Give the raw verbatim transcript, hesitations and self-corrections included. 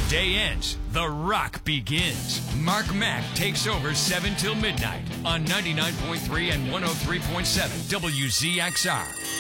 day ends, the rock begins. Mark Mack takes over seven till midnight on ninety-nine point three and one oh three point seven W Z X R.